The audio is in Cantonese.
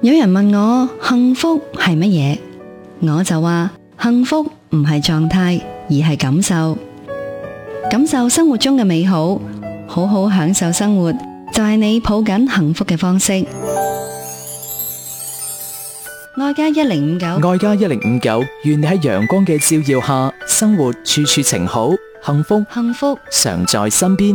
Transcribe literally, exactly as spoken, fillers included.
有人問我幸福係乜嘢，我就話幸福唔係狀態，而係感受。感受生活中嘅美好，好好享受生活，就係你抱緊幸福嘅方式。愛家一零五九， 愛家一零五九，願你喺陽光嘅照耀下，生活處處晴好，幸福幸福常在身邊。